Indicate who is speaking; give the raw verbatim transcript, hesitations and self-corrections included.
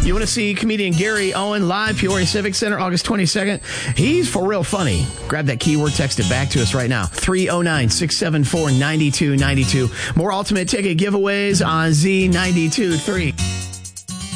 Speaker 1: You want to see comedian Gary Owen live, Peoria Civic Center, August twenty-second? He's for real funny. Grab that keyword, text it back to us right now. three oh nine, six seven four, nine two nine two. More ultimate ticket giveaways on Z ninety-two point three.